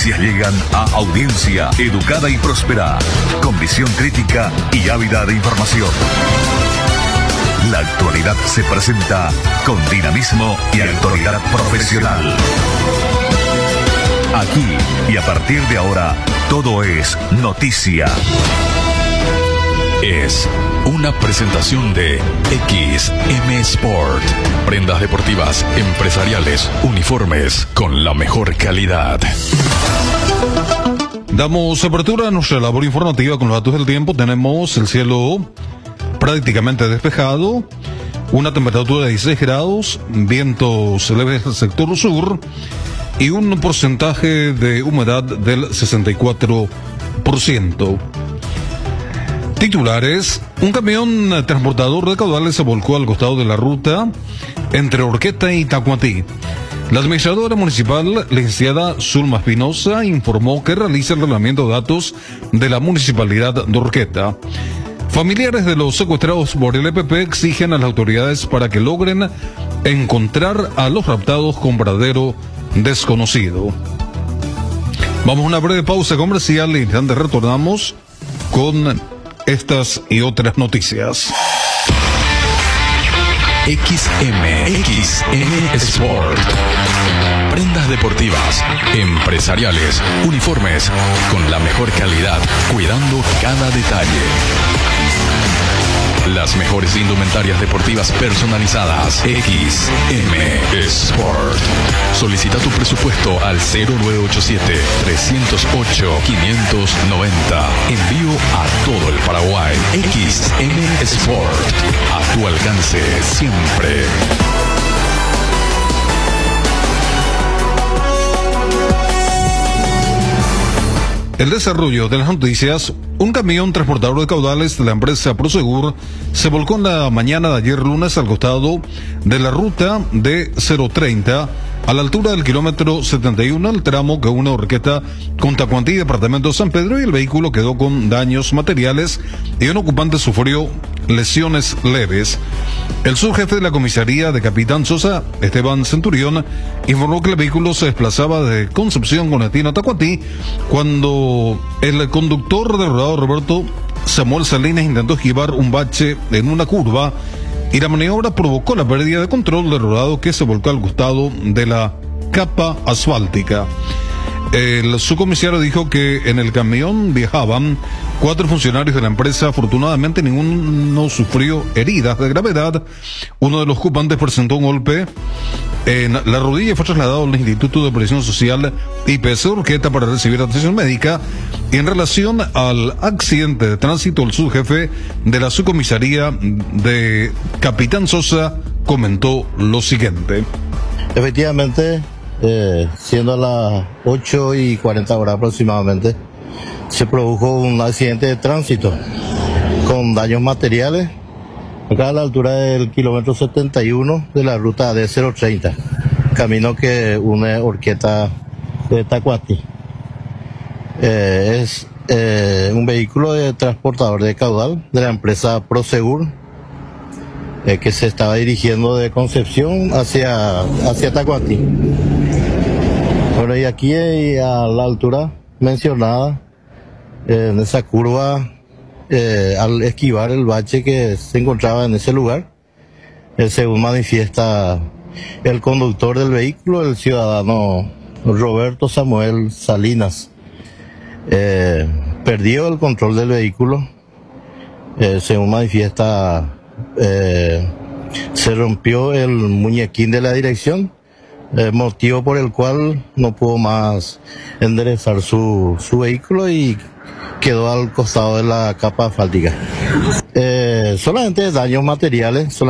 noticias llegan a audiencia educada y próspera, con visión crítica y ávida de información. La actualidad se presenta con dinamismo y autoridad profesional. Aquí y a partir de ahora, todo es noticia. Es una presentación de XM Sport. Prendas deportivas, empresariales, uniformes con la mejor calidad. Damos apertura a nuestra labor informativa con los datos del tiempo. Tenemos el cielo prácticamente despejado, una temperatura de 16 grados, vientos leves del sector sur y un porcentaje de humedad del 64%. Titulares: un camión transportador de caudales se volcó al costado de la ruta entre Orqueta y Tacuatí. La administradora municipal, licenciada Zulma Espinosa, informó que realiza el reglamento de datos de la municipalidad de Orqueta. Familiares de los secuestrados por el EPP exigen a las autoridades para que logren encontrar a los raptados con paradero desconocido. Vamos a una breve pausa comercial y antes retornamos con estas y otras noticias. XM Sport. Prendas deportivas, empresariales, uniformes con la mejor calidad, cuidando cada detalle. Las mejores indumentarias deportivas personalizadas. XM Sport. Solicita tu presupuesto al 0987-308-590. Envío a todo el Paraguay. XM Sport. A tu alcance siempre. El desarrollo de las noticias: un camión transportador de caudales de la empresa Prosegur se volcó en la mañana de ayer lunes al costado de la ruta de 030 a la altura del kilómetro 71, el tramo que une Orqueta con Tacuantí, departamento de San Pedro, y el vehículo quedó con daños materiales y un ocupante sufrió lesiones leves. El subjefe de la comisaría de Capitán Sosa, Esteban Centurión, informó que el vehículo se desplazaba de Concepción con destino a Tacuatí cuando el conductor del rodado Roberto Samuel Salinas intentó esquivar un bache en una curva y la maniobra provocó la pérdida de control del rodado, que se volcó al costado de la capa asfáltica. El subcomisario dijo que en el camión viajaban 4 funcionarios de la empresa. Afortunadamente ninguno sufrió heridas de gravedad. Uno de los ocupantes presentó un golpe en la rodilla y fue trasladado al Instituto de Previsión Social IPS Orqueta para recibir atención médica. Y en relación al accidente de tránsito, el subjefe de la subcomisaría de Capitán Sosa comentó lo siguiente. Efectivamente, siendo a las 8:40 aproximadamente, se produjo un accidente de tránsito con daños materiales acá a la altura del kilómetro 71 de la ruta D030, camino que une Orqueta de Tacuatí. Es un vehículo de transportador de caudal de la empresa Prosegur, que se estaba dirigiendo de Concepción hacia Tacuatí. Bueno, y aquí a la altura mencionada, en esa curva, al esquivar el bache que se encontraba en ese lugar, según manifiesta el conductor del vehículo, el ciudadano Roberto Samuel Salinas, perdió el control del vehículo, según manifiesta, se rompió el muñequín de la dirección, motivo por el cual no pudo más enderezar su vehículo y quedó al costado de la capa asfáltica. Solamente daños materiales.